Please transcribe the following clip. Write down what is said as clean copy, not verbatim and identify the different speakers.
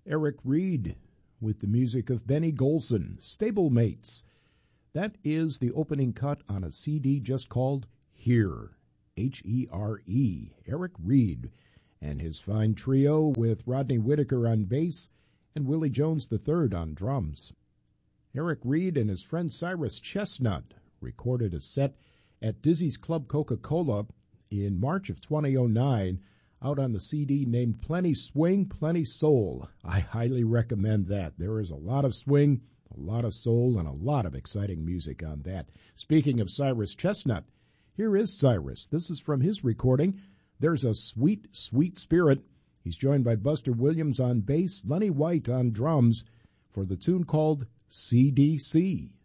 Speaker 1: Eric Reed with the music of Benny Golson, Stablemates. That is the opening cut on a CD just called Here, H-E-R-E, Eric Reed, and his fine trio with Rodney Whitaker on bass and Willie Jones III on drums. Eric Reed and his friend Cyrus Chestnut recorded a set at Dizzy's Club Coca-Cola in March of 2009 out on the CD named Plenty Swing, Plenty Soul. I highly recommend that. There is a lot of swing, a lot of soul, and a lot of exciting music on that. Speaking of Cyrus Chestnut, here is Cyrus. This is from his recording, There's a Sweet, Sweet Spirit. He's joined by Buster Williams on bass, Lenny White on drums, for the tune called CDC.